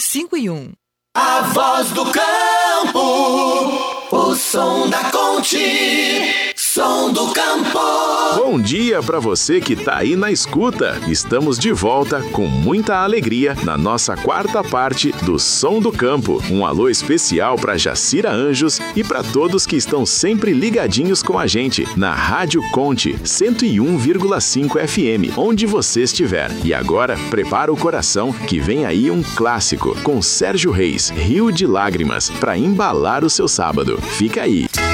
5 e 1. A voz do campo, o som da Conte, som do campo. Bom dia para você que tá aí na escuta. Estamos de volta com muita alegria na nossa quarta parte do Som do Campo. Um alô especial para Jacira Anjos e para todos que estão sempre ligadinhos com a gente na Rádio Conte 101,5 FM, onde você estiver. E agora, prepara o coração que vem aí um clássico com Sérgio Reis, Rio de Lágrimas, para embalar o seu sábado. Fica aí.